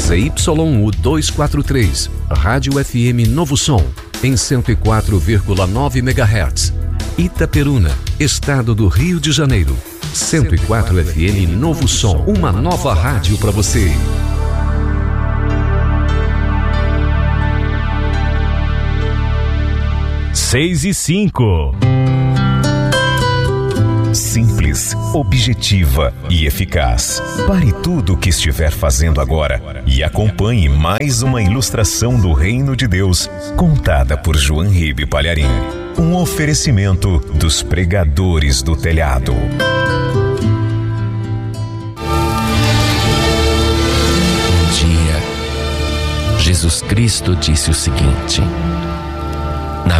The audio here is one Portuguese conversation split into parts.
ZYU 243, Rádio FM Novo Som, em 104,9 MHz. Itaperuna, Estado do Rio de Janeiro. 104 FM Novo Som, uma nova rádio para você. Seis e 5. Simples, objetiva e eficaz. Pare tudo o que estiver fazendo agora e acompanhe mais uma ilustração do Reino de Deus, contada por João Ribe Palharim. Um oferecimento dos pregadores do telhado. Um dia, Jesus Cristo disse o seguinte: na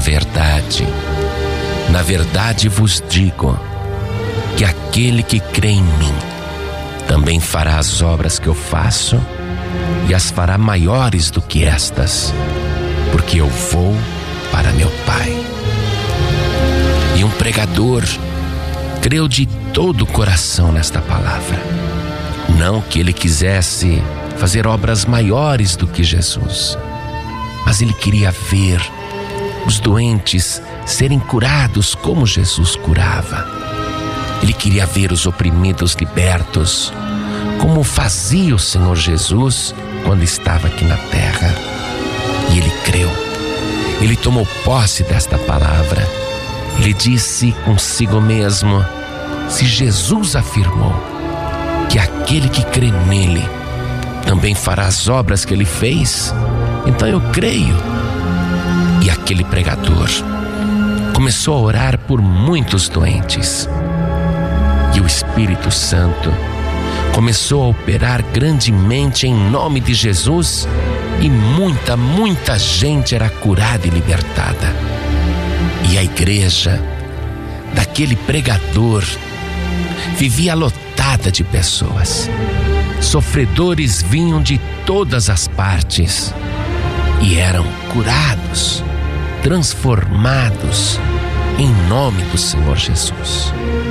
verdade vos digo, que aquele que crê em mim também fará as obras que eu faço e as fará maiores do que estas, porque eu vou para meu Pai. E um pregador creu de todo o coração nesta palavra. Não que ele quisesse fazer obras maiores do que Jesus, mas ele queria ver os doentes serem curados como Jesus curava. Ele queria ver os oprimidos libertos, como fazia o Senhor Jesus quando estava aqui na terra. E ele creu. Ele tomou posse desta palavra. Ele disse consigo mesmo: se Jesus afirmou que aquele que crê nele também fará as obras que ele fez, então eu creio. E aquele pregador começou a orar por muitos doentes. E o Espírito Santo começou a operar grandemente em nome de Jesus, e muita gente era curada e libertada. E a igreja daquele pregador vivia lotada de pessoas. Sofredores vinham de todas as partes e eram curados, transformados em nome do Senhor Jesus.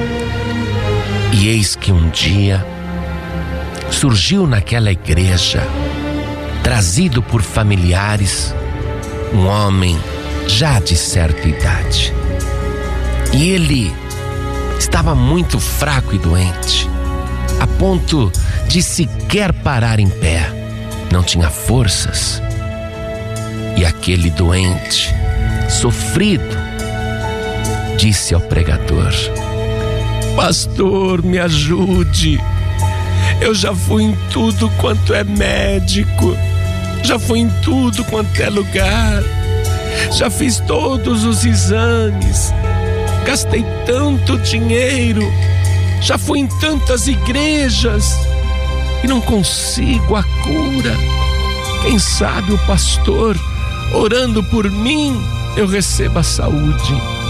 E eis que um dia surgiu naquela igreja, trazido por familiares, um homem já de certa idade. E ele estava muito fraco e doente, a ponto de sequer parar em pé. Não tinha forças. E aquele doente, sofrido, disse ao pregador: pastor, me ajude. Eu já fui em tudo quanto é médico, já fui em tudo quanto é lugar, já fiz todos os exames, gastei tanto dinheiro, já fui em tantas igrejas e não consigo a cura. Quem sabe o pastor, orando por mim, eu recebo a saúde.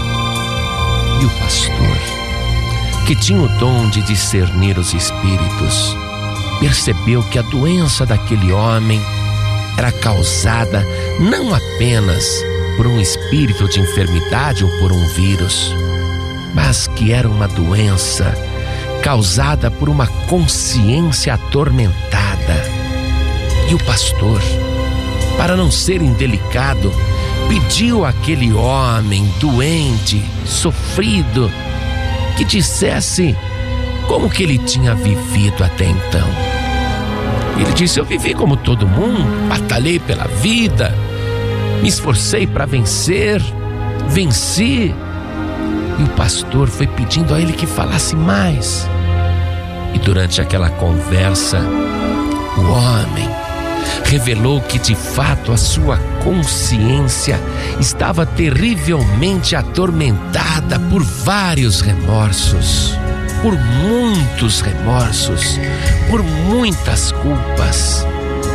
E o pastor, que tinha o dom de discernir os espíritos, percebeu que a doença daquele homem era causada não apenas por um espírito de enfermidade ou por um vírus, mas que era uma doença causada por uma consciência atormentada. E o pastor, para não ser indelicado, pediu àquele homem doente, sofrido, que dissesse como que ele tinha vivido até então. Ele disse: eu vivi como todo mundo, batalhei pela vida, me esforcei para vencer, venci. E o pastor foi pedindo a ele que falasse mais. E durante aquela conversa, o homem revelou que de fato a sua consciência estava terrivelmente atormentada por vários remorsos, por muitos remorsos, por muitas culpas.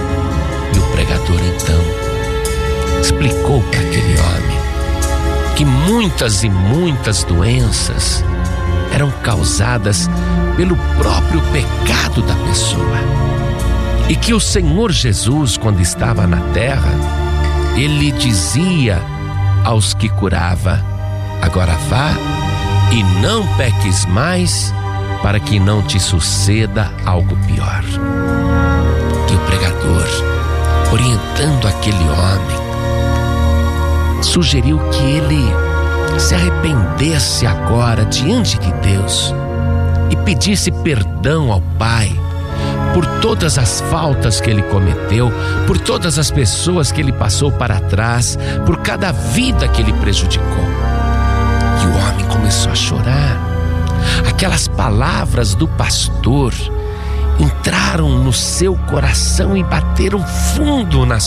E o pregador então explicou para aquele homem que muitas e muitas doenças eram causadas pelo próprio pecado da pessoa. E que o Senhor Jesus, quando estava na terra, ele dizia aos que curava: agora vá e não peques mais, para que não te suceda algo pior. Que o pregador orientando aquele homem, sugeriu que ele se arrependesse agora diante de Deus e pedisse perdão ao Pai por todas as faltas que ele cometeu, por todas as pessoas que ele passou para trás, por cada vida que ele prejudicou. E o homem começou a chorar. Aquelas palavras do pastor entraram no seu coração e bateram fundo nas